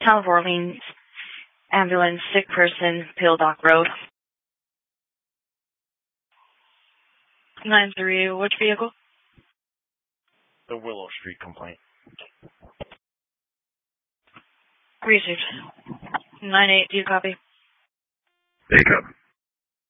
Town of Orleans, ambulance, sick person, Pale Dock Road. 9-3, which vehicle? The Willow Street complaint. Received. 9-8, do you copy? Take up.